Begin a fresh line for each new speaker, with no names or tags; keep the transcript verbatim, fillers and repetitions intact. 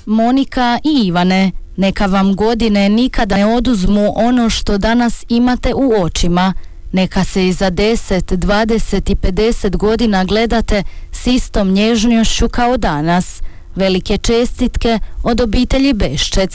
Monika i Ivane, neka vam godine nikada ne oduzmu ono što danas imate u očima. Neka se i za deset, dvadeset i pedeset godina gledate s istom nježnjošću kao danas. Velike čestitke od obitelji Beščec.